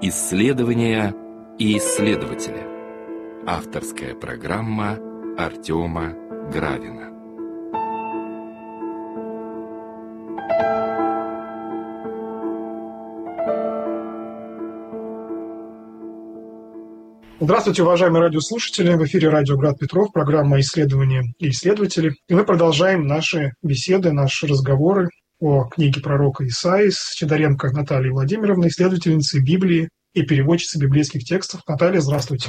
Исследования и исследователи. Авторская программа Артема Гравина. Здравствуйте, уважаемые радиослушатели! В эфире радио «Град Петров», программа «Исследования и исследователи». И мы продолжаем наши беседы, наши разговоры о книге пророка Исаии с Сидоренко Натальей Владимировной, исследовательницей Библии и переводчицей библейских текстов. Наталья, здравствуйте.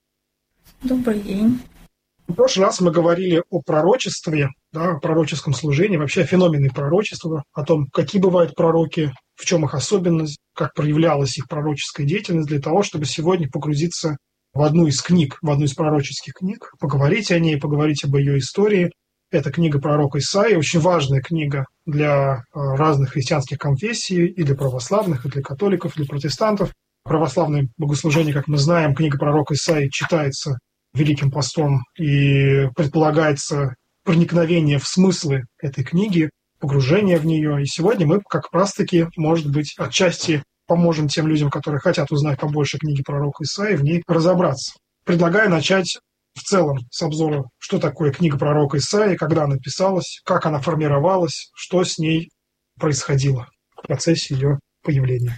Добрый день. В прошлый раз мы говорили о пророчестве, о пророческом служении, вообще о феномене пророчества, о том, какие бывают пророки, в чем их особенность, как проявлялась их пророческая деятельность, для того, чтобы сегодня погрузиться в одну из книг, в одну из пророческих книг, поговорить о ней, поговорить об ее истории. Это книга пророка Исаии, очень важная книга для разных христианских конфессий, и для православных, и для католиков, и для протестантов. Православное богослужение, как мы знаем, книга пророка Исаии читается Великим постом, и предполагается проникновение в смыслы этой книги, погружение в нее. И сегодня мы как раз-таки, может быть, отчасти поможем тем людям, которые хотят узнать побольше книги пророка Исаии, в ней разобраться. Предлагаю начать в целом с обзора, что такое книга пророка Исаии, когда она писалась, как она формировалась, что с ней происходило в процессе ее появления.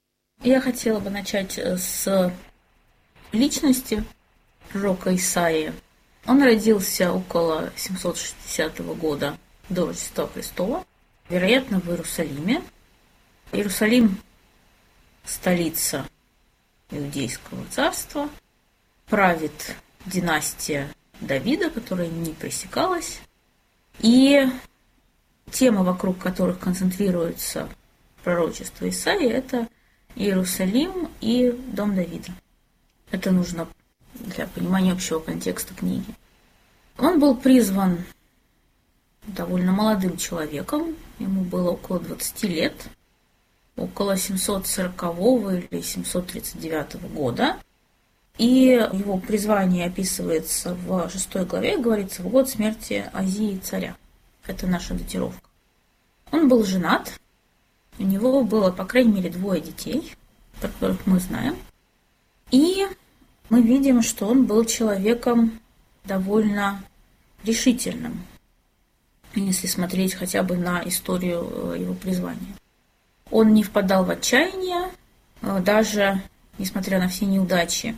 Я хотела бы начать с личности пророка Исаии. Он родился около 760 года до Рождества Христова, вероятно, в Иерусалиме. Иерусалим – столица Иудейского царства, правит династия Давида, которая не пресекалась, и темы, вокруг которых концентрируется пророчество Исаии, это Иерусалим и дом Давида. Это нужно для понимания общего контекста книги. Он был призван довольно молодым человеком, ему было около 20 лет, около 740 или 739 года. И его призвание описывается в 6 главе, говорится, в год смерти Азии царя. Это наша датировка. Он был женат, у него было, по крайней мере, 2 детей, про которых мы знаем. И мы видим, что он был человеком довольно решительным, если смотреть хотя бы на историю его призвания. Он не впадал в отчаяние, даже несмотря на все неудачи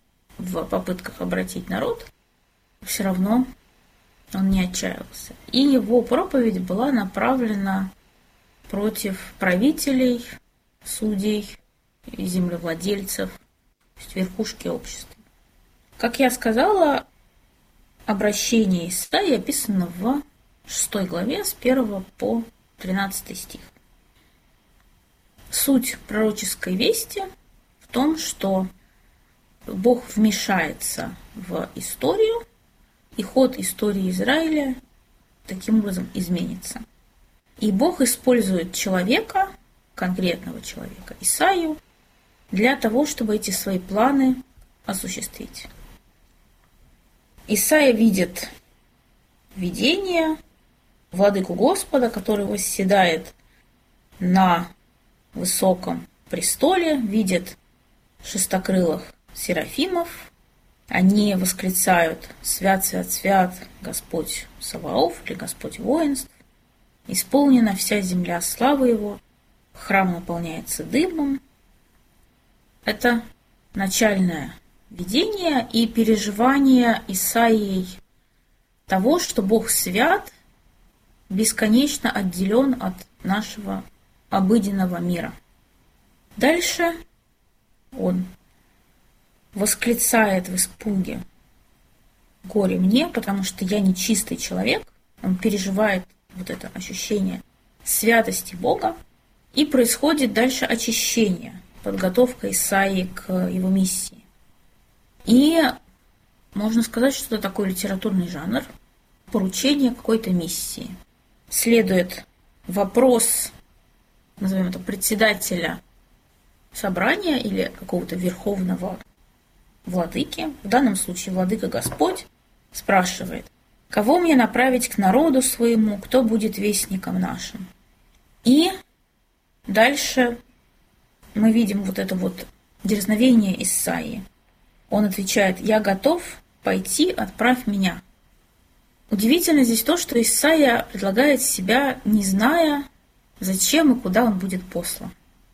в попытках обратить народ, все равно он не отчаялся. И его проповедь была направлена против правителей, судей, землевладельцев, то есть верхушки общества. Как я сказала, обращение Исаии описано в 6 главе с 1 по 13 стих. Суть пророческой вести в том, что Бог вмешается в историю, и ход истории Израиля таким образом изменится. И Бог использует человека, конкретного человека, Исаию, для того, чтобы эти свои планы осуществить. Исаия видит видение, владыку Господа, который восседает на высоком престоле, видит шестокрылых серафимов. Они восклицают: «Свят, свят, свят, Господь Саваоф» или «Господь воинств». Исполнена вся земля славы Его, храм наполняется дымом. Это начальное видение и переживание Исаией того, что Бог свят, бесконечно отделен от нашего обыденного мира. Дальше он восклицает в испуге: «Горе мне, потому что я нечистый человек». Он переживает вот это ощущение святости Бога, и происходит дальше очищение, подготовка Исаии к его миссии. И можно сказать, что это такой литературный жанр, поручение какой-то миссии. Следует вопрос, назовем это, председателя собрания или какого-то верховного владыки, в данном случае владыка Господь, спрашивает: «Кого мне направить к народу своему, кто будет вестником нашим?» И дальше мы видим вот это вот дерзновение Исаии. Он отвечает: «Я готов пойти, отправь меня». Удивительно здесь то, что Исаия предлагает себя, не зная, зачем и куда он будет послан.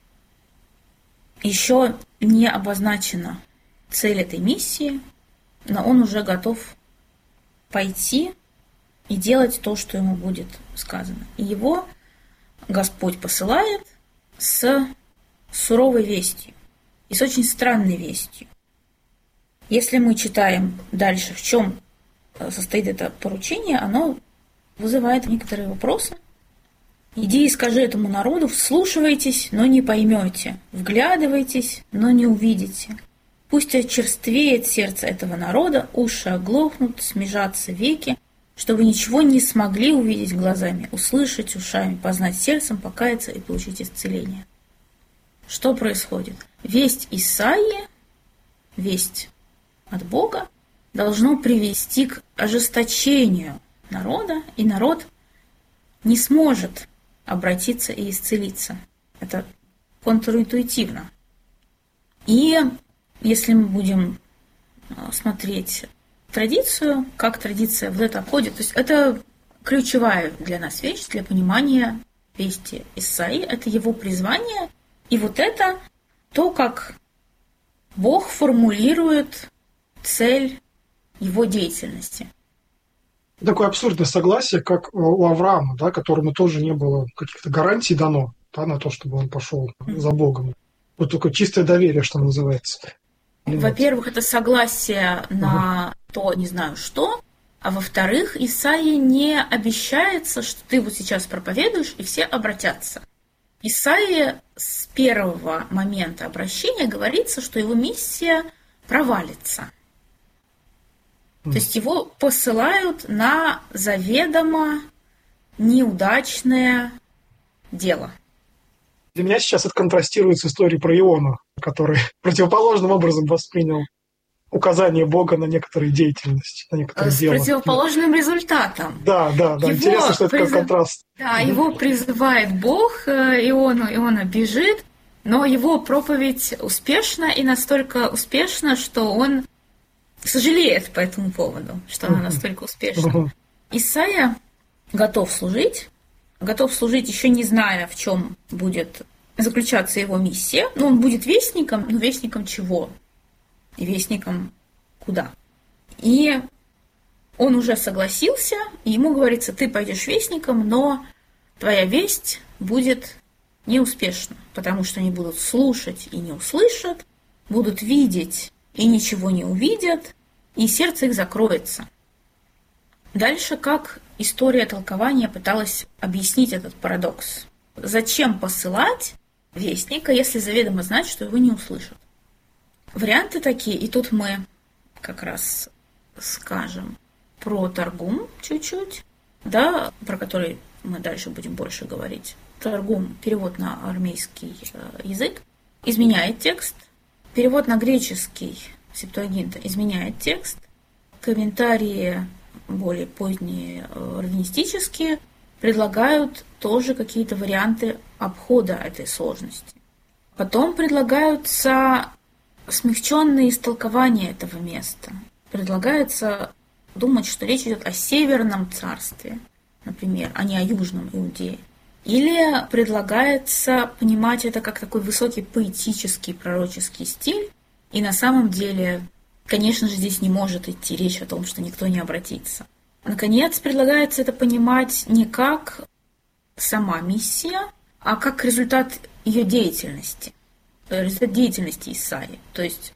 Еще не обозначена цель этой миссии, но он уже готов пойти и делать то, что ему будет сказано. И его Господь посылает с суровой вестью и с очень странной вестью. Если мы читаем дальше, в чем состоит это поручение, оно вызывает некоторые вопросы. «Иди и скажи этому народу: вслушивайтесь, но не поймете, вглядывайтесь, но не увидите. Пусть очерствеет сердце этого народа, уши оглохнут, смежатся веки, чтобы ничего не смогли увидеть глазами, услышать ушами, познать сердцем, покаяться и получить исцеление». Что происходит? Весть Исаии, весть от Бога, должно привести к ожесточению народа, и народ не сможет обратиться и исцелиться. Это контринтуитивно. И если мы будем смотреть традицию, как традиция в это входит, то есть это ключевая для нас вещь, для понимания вести Исаии, это его призвание, и вот это то, как Бог формулирует цель его деятельности. Такое абсурдное согласие, как у Авраама, да, которому тоже не было каких-то гарантий дано, да, на то, чтобы он пошел за Богом. Вот только чистое доверие, что называется. Во-первых, это согласие на то, не знаю что, а во-вторых, Исаии не обещается, что ты вот сейчас проповедуешь, и все обратятся. Исаии с первого момента обращения говорится, что его миссия провалится. То есть его посылают на заведомо неудачное дело. Для меня сейчас это контрастирует с историей про Иона, который противоположным образом воспринял указание Бога на некоторые деятельности, на некоторые дела. С противоположным результатом. Да. Интересно, что это как контраст. Да, его призывает Бог Иону, и он бежит, но его проповедь успешна, и настолько успешна, что он сожалеет по этому поводу, что она настолько успешна. Исаия готов служить еще не зная, в чем будет заключаться его миссия. Но он будет вестником, но вестником чего? И вестником куда? И он уже согласился, и ему говорится: ты пойдешь вестником, но твоя весть будет неуспешна, потому что они будут слушать и не услышат, будут видеть и ничего не увидят, и сердце их закроется. Дальше, как история толкования пыталась объяснить этот парадокс. Зачем посылать вестника, если заведомо знать, что его не услышат? Варианты такие, и тут мы как раз скажем про Таргум чуть-чуть, да, про который мы дальше будем больше говорить. Таргум, перевод на арамейский язык, изменяет текст. Перевод на греческий, Септуагинта, изменяет текст. Комментарии более поздние, раввинистические, предлагают тоже какие-то варианты обхода этой сложности. Потом предлагаются смягченные истолкования этого места. Предлагается думать, что речь идет о Северном царстве, например, а не о Южном Иудее. Или предлагается понимать это как такой высокий поэтический пророческий стиль, и на самом деле, конечно же, здесь не может идти речь о том, что никто не обратится. Наконец, предлагается это понимать не как сама миссия, а как результат ее деятельности, результат деятельности Исаии. То есть,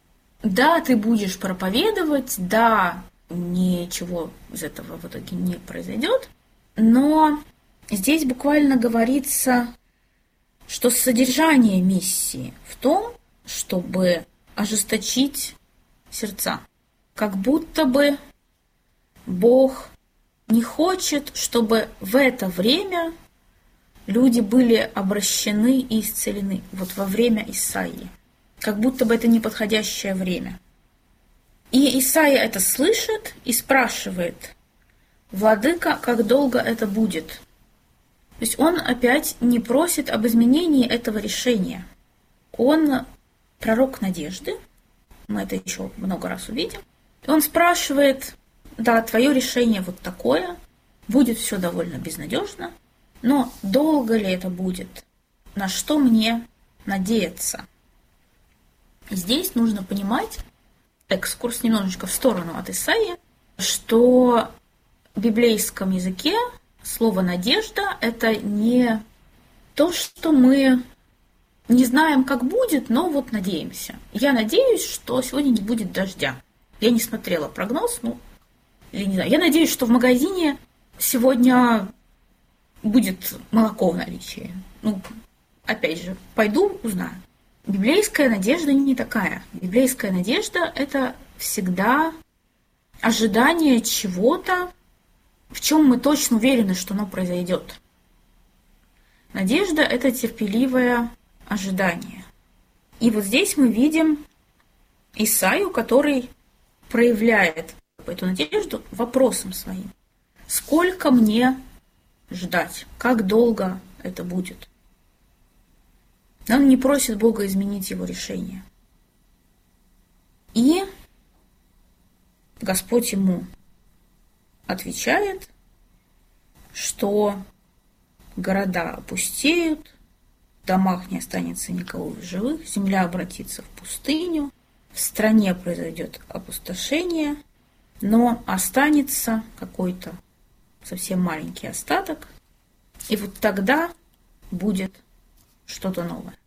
да, ты будешь проповедовать, да, ничего из этого в итоге не произойдет, но здесь буквально говорится, что содержание миссии в том, чтобы ожесточить сердца. Как будто бы Бог не хочет, чтобы в это время люди были обращены и исцелены. Вот во время Исаии. Как будто бы это неподходящее время. И Исаия это слышит и спрашивает: «Владыка, как долго это будет?» То есть он опять не просит об изменении этого решения. Он пророк надежды, мы это еще много раз увидим. Он спрашивает: да, твое решение вот такое, будет все довольно безнадежно, но долго ли это будет? На что мне надеяться? И здесь нужно понимать, экскурс немножечко в сторону от Исаии, что в библейском языке слово «надежда» — это не то, что мы не знаем, как будет, но вот надеемся. Я надеюсь, что сегодня не будет дождя. Я не смотрела прогноз, или не знаю. Я надеюсь, что в магазине сегодня будет молоко в наличии. Опять же, пойду, узнаю. Библейская надежда не такая. Библейская надежда — это всегда ожидание чего-то, в чем мы точно уверены, что оно произойдет. Надежда — это терпеливое ожидание. И вот здесь мы видим Исаию, который проявляет эту надежду вопросом своим. Сколько мне ждать? Как долго это будет? Он не просит Бога изменить его решение. И Господь ему отвечает, что города опустеют, в домах не останется никого в живых, земля обратится в пустыню, в стране произойдет опустошение, но останется какой-то совсем маленький остаток, и вот тогда будет что-то новое.